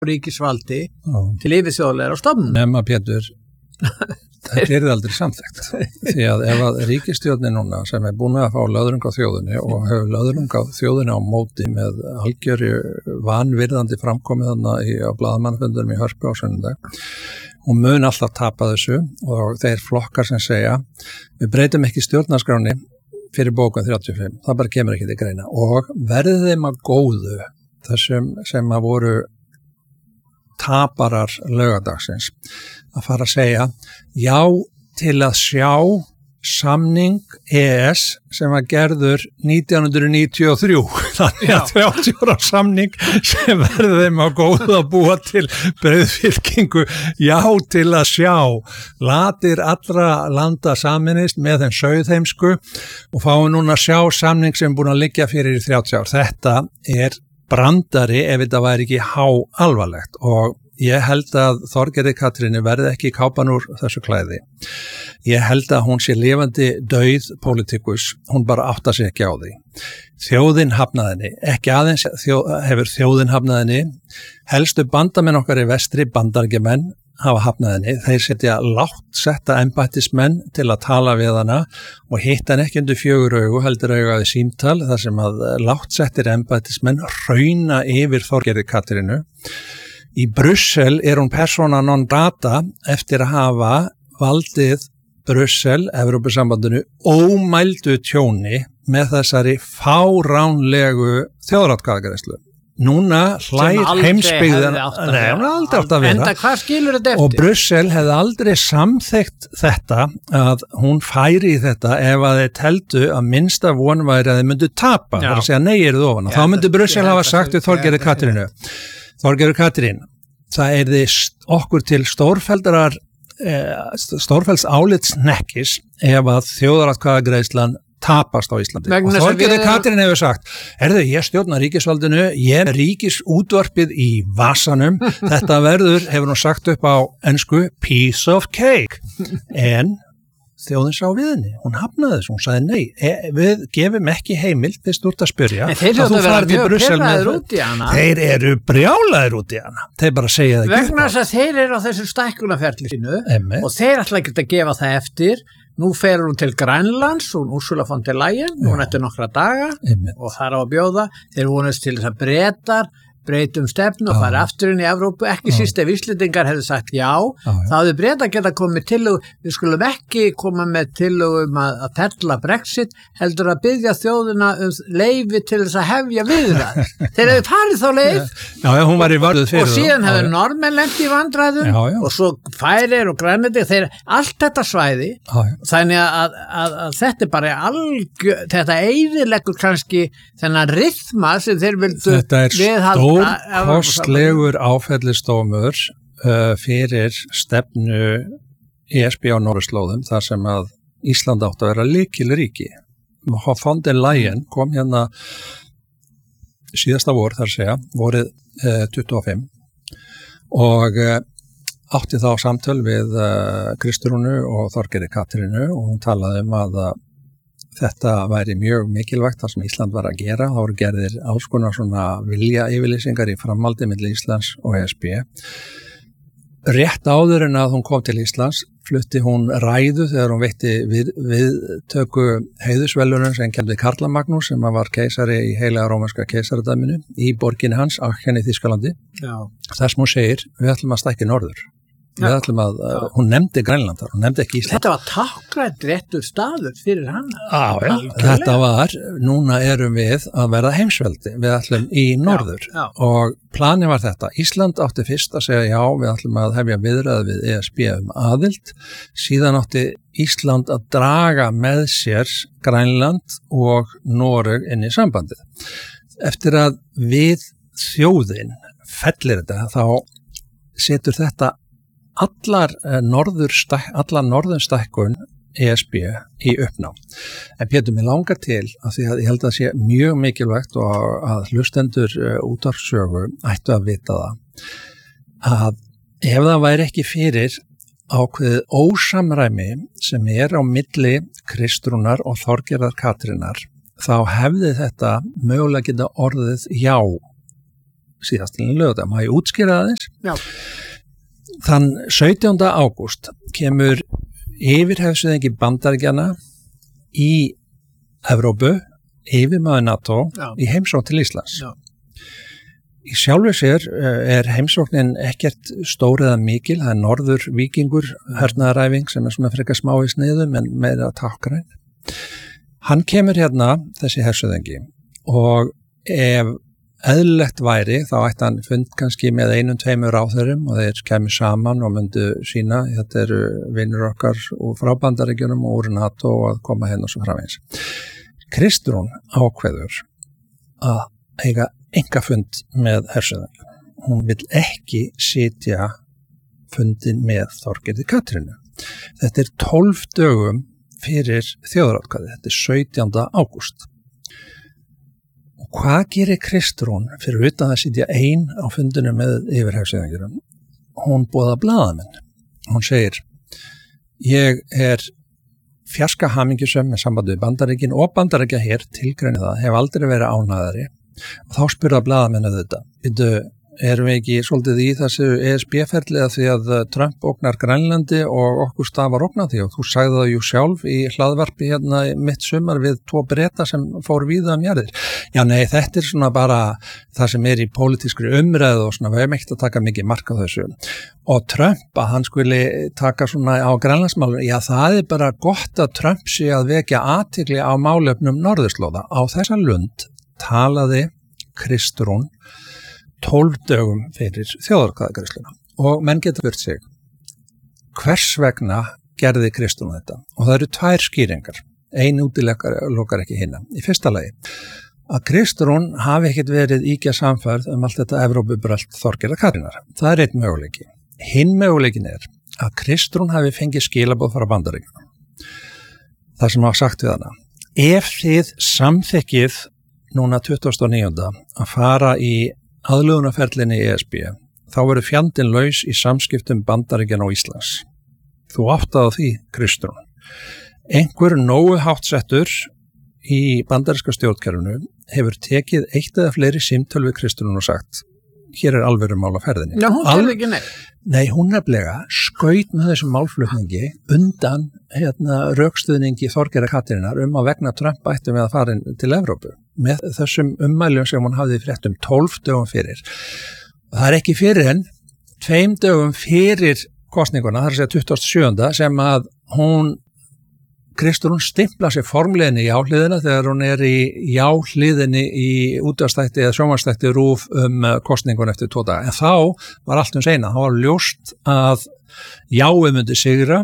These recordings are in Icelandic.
ríkisvaldi til yfirþjóðlegra stofnun. Nema Pétur, þetta er aldrei samþekkt. Því að ef að ríkisstjórnin núna sem er búin að fá löðrung á þjóðinni og hefur löðrung á þjóðinni á móti með algjöru vanvirðandi framkomið þarna á blaðamannfundurum í Hörpu á sunnudag, og mun alltaf tapa þessu og þeir flokkar sem segja við breytum ekki stjórnarskráni fyrir bókun 35, það bara kemur ekki til greina og verði þeim að góðu þessum sem að voru taparar laugadagsins að fara að segja já til að sjá samning ES sem var gerður 1993 þannig að 30 ára samning sem verður þeim að góða að búa til breiðfylkingu já til að sjá latir allra landa saminist með þeim sauðheimsku og fáum núna að sjá samning sem er búin að liggja fyrir í 30 ár. Þetta er brandari ef þetta væri ekki háalvarlegt og ég held að Þorgerði Katrínu verði ekki kápan úr þessu klæði. Ég held að hún sé lifandi dauð politikus, hún bara áttar sig ekki á því. Þjóðin hafnaði henni, ekki aðeins hefur þjóðin hafnaði henni, helstu bandamenn okkar í vestri, bandaríkjamenn, hafa hafnaði henni. Þeir setja lágt setta embættismenn til að tala við hana og hitta hann ekki undir 4 augu, heldur augaði símtal, þar sem að lágt settir embættismenn hrauna yfir Þorgerði Katrínu. Í Brussel er hún persona non grata eftir að hafa valdið Brussel, Evrópusambandinu, ómældu tjóni með þessari fáránlegu þjóðaratkvæðagreiðslu. Núna hlær heimsbyggðin, hún hefði aldrei átt að vera. Enda hvað skilur þetta eftir? Og Brussel hefði aldrei samþykkt þetta að hún færi í þetta ef að þeir teldu að minnsta von væri að þeir myndu tapa, þar að segja nei eruð ofan. Þá myndi Brussel hafa sagt við Þorgerði Katrínu. Þorgerður Katrín, það er því okkur til stórfelds álitsnekkis ef að þjóðaratkvæðagreiðslan tapast á Íslandi. Og Þorgerður Katrín hefur sagt, ég stjórna ríkisvaldinu, ég er ríkisútvarpið í vasanum, þetta verður, hefur hún sagt upp á ensku, piece of cake. En þjóðin sá við henni, hún hafnaði þessu, hún sagði nei, við gefum ekki heimild fyrst úr að spyrja að þú farið til Brussel með hana. Þeir eru brjálaðir út í hana, þeir bara segja það ekki vegna þess að þeir eru á þessu stækkunarferli sínu og þeir ætla ekki að gefa það eftir. Nú fer hún til Grænlands, hún Ursula von der Leyen, hún eftir nokkra daga og þar á að bjóða, þeir vonast til þess að Bretar breytum stefnu og fara aftur inn í Evrópu, ekki síst ef Íslendingar hefðu sagt já, þá hefðu Bretar geta komið tillögu, við skulum ekki koma með tillögu að fella Brexit, heldur að biðja þjóðina leyfi til þess að hefja viðræður. Þeir hefðu farið þá leið hún var í varðuð fyrir og síðan hefðu Norðmenn lent í vandræðum og svo Færeyjar og Grænlandi, þeir allt þetta svæði, þannig að þetta er bara þetta eyðileggur kannski þennan rytma sem þeir vildu viðhalda. Kostlegur áfellisdómur fyrir stefnu ESB á norðurslóðum þar sem að Ísland átti að vera lykilríki. Von der Leyen kom hérna síðasta vor, þar segja, vorið 25 og átti þá samtöl við Kristrúnu og Þorgerði Katrínu og hún talaði að þetta væri mjög mikilvægt þar sem Ísland var að gera. Það voru gerðir alls konar svona vilja yfirlýsingar í framhaldi milli Íslands og ESB. Rétt áður en að hún kom til Íslands flutti hún ræðu þegar hún veitti viðtöku heiðursvelunum sem kemdi Karla Magnús sem var keisari í heilaga rómverska keisaradæminu í borginni hans, Aachen í Þýskalandi. Þess hún segir, við ætlum að stækka norður. Við ætlum að, hún nefndi Grænlandar, hún nefndi ekki Ísland. Þetta var tákgrænt réttur staður fyrir hann. Þetta var, núna erum við að verða heimsveldi, við ætlum í norður og planin var þetta. Ísland átti fyrst að segja já, við ætlum að hefja viðræði við ESB aðild, síðan átti Ísland að draga með sér Grænland og Noreg inn í sambandið. Eftir að við þjóðin fellir þetta, þá setur þetta allar norðurstækkun ESB í uppnám. En Pétur, mér langar til að því að ég held að sé mjög mikilvægt og að hlustendur útvarpssögu ættu að vita það að ef það væri ekki fyrir ákveðið ósamræmi sem er á milli Kristrúnar og Þorgerðar Katrínar þá hefði þetta mögulega geta orðið já síðastlinn lögða. Má ég útskýra aðeins? Já. Þann 17. ágúst kemur yfirhefsöðingi Bandaríkjanna í Evrópu, yfirmaður NATO, í heimsókn til Íslands. Já. Í sjálfu sér heimsóknin ekkert stór eða mikil, það norður víkingur hernaðaræfing sem svona frekar smá í sniðum en meira tákgræn. Hann kemur hérna, þessi hersöðingi, og ef eðlilegt væri, þá ætti hann fund kannski með 1-2 ráðherrum og þeir kemur saman og myndu sína, þetta eru vinur okkar frá Bandaríkjunum og úr NATO að koma hérna og svo framvegis. Kristrún ákveður að eiga einkafund með hersöðingi. Hún vill ekki sitja fundin með Þorgerði Katrínu. Þetta 12 dögum fyrir þjóðaratkvæði, þetta 17. ágúst. Og hvað gerir Kristrún fyrir utan að sitja ein á fundinu með yfirhersöðingjum? Hún boðar blaðamenn. Hún segir, ég fjarska hamingjusöm með sambandi við Bandaríkin og Bandaríkja hér tilgreinir það, hef aldrei verið ánæðari. Og þá spurða blaðamenn þetta, erum við ekki svolítið í þessu ESB-ferli að því að Trump ógnar Grænlandi og okkur stafar ógnar því og þú sagði það jú sjálf í hlaðvarpi hérna mitt sumar við 2 Breta sem fór víða jarðir. Já nei, þetta svona bara það sem í pólitískri umræðu og svona, við hefum ekkert að taka mikið mark á þessu. Og Trump að hann skuli taka svona á Grænlandsmálum, já það bara gott að Trump sé að vekja athygli á málefnum norðurslóða. Á þessa lund talaði Kristrún 12 dögum fyrir þjóðaratkvæðagreiðsluna og menn getur spurt sig hvers vegna gerði Kristrún þetta og það eru 2 skýringar, ein útilokar ekki hinna. Í fyrsta lagi að Kristrún hafi ekkert verið íkja samfærð allt þetta Evrópubrölt Þorgerðar Katrínar. Það einn möguleiki. Hinn möguleikin að Kristrún hafi fengið skilaboð frá Bandaríkjunum. Það sem hafa sagt við hana. Ef þið samþykkið núna 29. að fara í aðlögunarferlinni í ESB, þá verður fjandinn laus í samskiptum Bandaríkjanna og Íslands. Þú áttaði því, Kristrún. Einhver nógu háttsettur í bandaríska stjórnkerfinu hefur tekið 1 eða fleiri símtöl við Kristrún og sagt, hér alvöru mál á ferðinni. Já, hún gerði ekki neitt. Nei, hún nefnilega skaut með þessum málflutningi undan rökstuðningi Þorgerðar Katrínar að vegna Trump ætti með að fara til Evrópu með þessum ummæljum sem hún hafði fréttum 12 dögum fyrir. Það ekki fyrir en 2 dögum fyrir kosninguna, það að segja 27. sem að hún Kristrún stimpla sér formleginni í jáhliðina þegar hún í jáhliðinni í útvarpsþætti eða sjónvarpsþætti RÚV kosningun eftir 2 daga. En þá var allt seinna, þá var ljóst að jáið myndi sigra,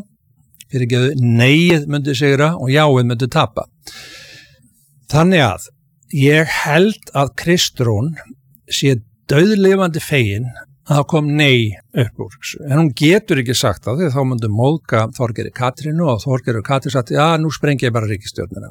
neið myndi sigra og jáið myndi tapa. Þannig að ég held að Kristrún sé dauðlifandi fegin að það kom nei upp úr. En hún getur ekki sagt það því þá myndi móðga Þorgerði Katrínu og Þorgerður Katrín sagt, já, nú sprengi ég bara ríkisstjórnina.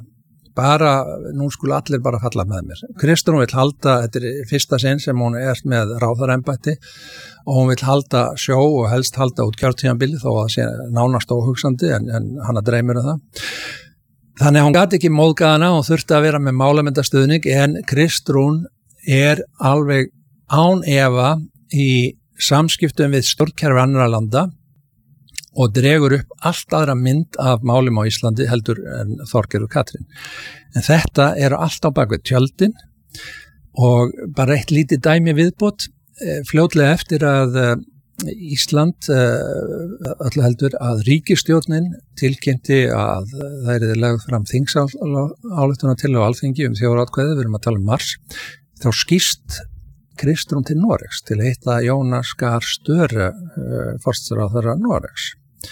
Nú skulu allir bara falla með mér. Kristrún vill halda, þetta fyrsta sinn sem hún með ráðherraembætti og hún vill halda sjó og helst halda út kjörtímabili þó að það sé nánast óhugsandi en hana dreymir það. Þannig að hún gat ekki móðga hana og þurfti að vera með málamyndastuðning en Kristrún alveg án efa í samskiptum við stjórnkerfi annarra landa og dregur upp allt aðra mynd af málum á Íslandi heldur en Þorgerður Katrín. En þetta allt á bakvið tjöldin og bara eitt lítið dæmi viðbót fljótlega eftir að Ísland öllu heldur að ríkisstjórnin tilkynnti að það yrði lagður fram þingsályktun til á Alþingi þjóðaratkvæði, við erum að tala mars, þá skýrst Kristrún til Noregs til að hitta Jónas Gahr Støre, forsætisráðherra Noregs.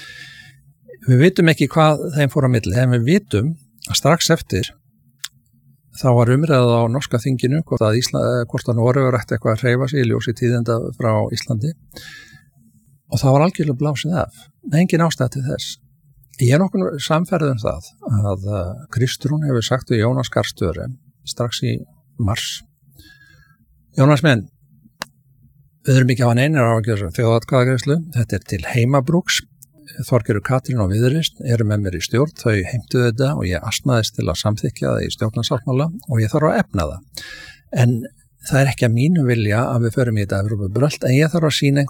Við vitum ekki hvað þeim fór á milli, en við vitum að strax eftir þá var umræða á norska þinginu hvort að Noregur ætti eitthvað að hreyfa sig í ljósi tíðinda frá Íslandi og það var algjörlega blásið af. Engin ástæða til þess. Ég nokkuð samferð það að Kristrún hefur sagt við Jónas Gahr Støre strax í mars. Jónas menn, við erum ekki að hafa neinar ágjörðum þjóðaratkvæðagreiðslu, þetta til heimabrúks, Þorgerður Katrín og Viðreisn eru með mér í stjórn, þau heimtuðu þetta og ég astnaðist til að samþykkja það í stjórnarsáttmála og ég þarf að efna það. En það ekki að mínu vilja að við förum í þetta Evrópubrölt, en ég þarf að sýna